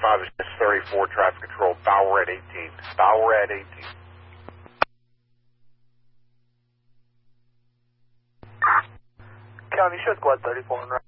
5 is 34, traffic control, Bauer at 18. Bauer at 18. County, show squad 34 on right.